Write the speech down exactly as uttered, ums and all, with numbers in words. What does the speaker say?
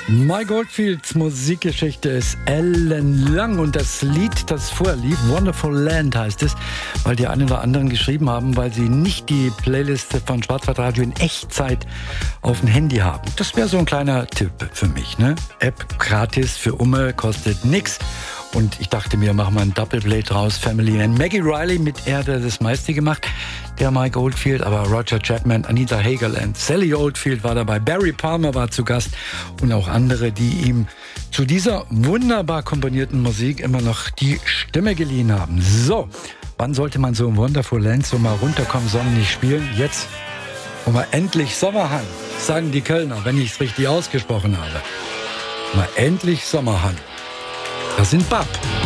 Mike Oldfields Musikgeschichte ist ellenlang und das Lied, das vorher lief, Wonderful Land heißt es, weil die einen oder anderen geschrieben haben, weil sie nicht die Playliste von Schwarzwaldradio in Echtzeit auf dem Handy haben. Das wäre so ein kleiner Tipp für mich, ne? App gratis für Umme, kostet nix. Und ich dachte mir, machen wir ein Doppelplay draus. Family and Maggie Riley mit Erde das meiste gemacht. Der Mike Oldfield, aber Roger Chapman, Anita Hagerland, Sally Oldfield war dabei, Barry Palmer war zu Gast und auch andere, die ihm zu dieser wunderbar komponierten Musik immer noch die Stimme geliehen haben. So, wann sollte man so im Wonderful Land so mal runterkommen, sonnenlich spielen? Jetzt, wo wir endlich Sommer haben, sagen die Kölner, wenn ich es richtig ausgesprochen habe. Mal endlich Sommer haben. Das sind Bab.